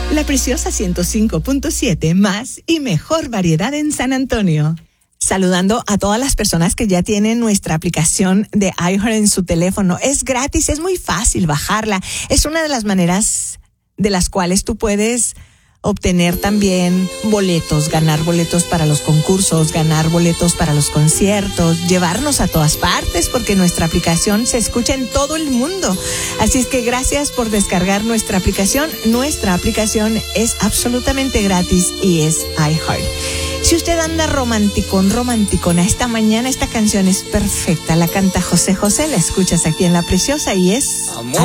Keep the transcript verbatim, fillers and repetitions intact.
La Preciosa ciento cinco punto siete, más y mejor variedad en San Antonio. Saludando a todas las personas que ya tienen nuestra aplicación de iHeart en su teléfono. Es gratis, es muy fácil bajarla. Es una de las maneras de las cuales tú puedes obtener también boletos, ganar boletos para los concursos, ganar boletos para los conciertos, llevarnos a todas partes, porque nuestra aplicación se escucha en todo el mundo. Así es que gracias por descargar nuestra aplicación. Nuestra aplicación es absolutamente gratis y es iHeart. Si usted anda romanticón, romanticona, esta mañana esta canción es perfecta. La canta José José, la escuchas aquí en La Preciosa y es... Amor